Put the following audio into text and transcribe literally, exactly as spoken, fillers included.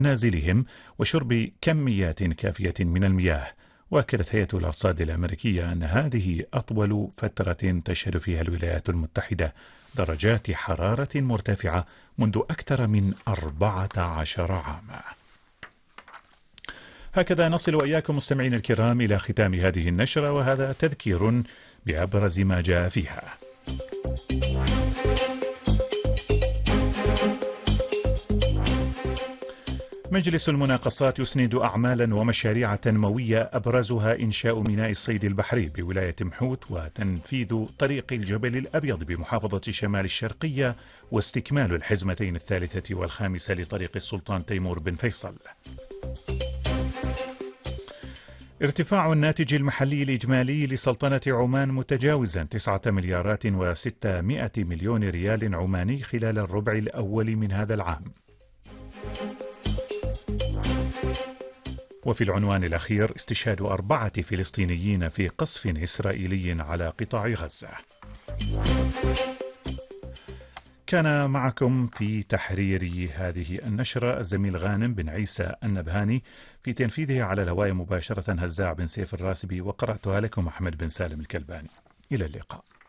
منازلهم وشرب كميات كافية من المياه. وأكدت هيئة الأرصاد الأمريكية أن هذه أطول فترة تشهد فيها الولايات المتحدة درجات حرارة مرتفعة منذ أكثر من أربعة عشر عاما. هكذا نصل وإياكم مستمعين الكرام إلى ختام هذه النشرة، وهذا تذكير بأبرز ما جاء فيها. مجلس المناقصات يسند أعمالا ومشاريع تنموية أبرزها إنشاء ميناء الصيد البحري بولاية محوت، وتنفيذ طريق الجبل الأبيض بمحافظة شمال الشرقية، واستكمال الحزمتين الثالثة والخامسة لطريق السلطان تيمور بن فيصل. ارتفاع الناتج المحلي الإجمالي لسلطنة عمان متجاوزا تسعة مليارات وستمائة مليون ريال عماني خلال الربع الأول من هذا العام. وفي العنوان الأخير استشهاد أربعة فلسطينيين في قصف إسرائيلي على قطاع غزة. كان معكم في تحرير هذه النشرة الزميل غانم بن عيسى النبهاني، في تنفيذه على الهواء مباشرة هزاع بن سيف الراسبي، وقرأتها لكم أحمد بن سالم الكلباني. إلى اللقاء.